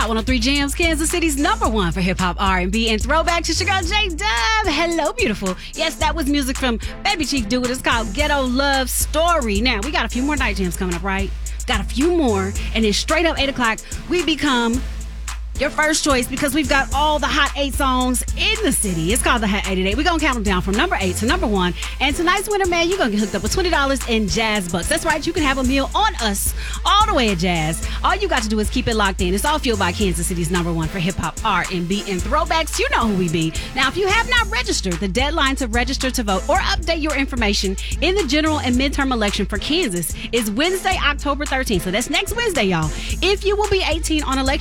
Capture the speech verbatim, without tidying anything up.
Hot one oh three Jams, Kansas City's number one for hip-hop, R and B, and throwback to your girl J-Dub. Hello, beautiful. Yes, that was music from Baby Chief Do It. It's called Ghetto Love Story. Now, we got a few more night jams coming up, right? Got a few more, and then straight up eight o'clock, we become your first choice because we've got all the hot eight songs in the city. It's called the Hot eight eight eight. We're going to count them down from number eight to number one. And tonight's winner, man, you're going to get hooked up with twenty dollars in Jazz Bucks. That's right. You can have a meal on us all the way at Jazz. All you got to do is keep it locked in. It's all fueled by Kansas City's number one for hip-hop, R and B, and throwbacks. You know who we be. Now, if you have not registered, the deadline to register to vote or update your information in the general and midterm election for Kansas is Wednesday, October thirteenth. So that's next Wednesday, y'all. If you will be eighteen on election